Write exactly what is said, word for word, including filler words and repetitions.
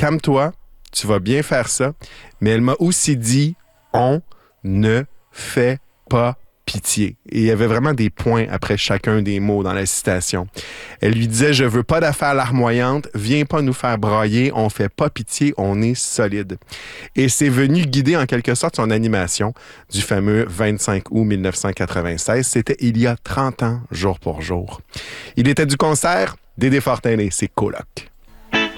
calme-toi, tu vas bien faire ça. Mais elle m'a aussi dit, on ne fait pas pitié. Et il y avait vraiment des points après chacun des mots dans la citation. Elle lui disait, je veux pas d'affaires larmoyantes, viens pas nous faire brailler, on fait pas pitié, on est solide. Et c'est venu guider en quelque sorte son animation du fameux vingt-cinq août mille neuf cent quatre-vingt-seize. C'était il y a trente ans, jour pour jour. Il était du concert Dédé Fortin et ses colocs.